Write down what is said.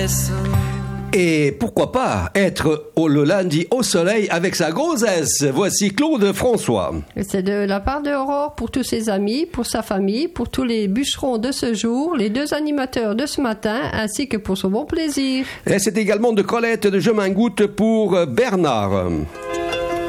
S. Et pourquoi pas être le lundi au soleil avec sa grossesse. Voici Claude François. C'est de la part de Aurore pour tous ses amis, pour sa famille, pour tous les bûcherons de ce jour, les 2 animateurs de ce matin, ainsi que pour son bon plaisir. Et c'est également de Colette de Gemingoutte pour Bernard.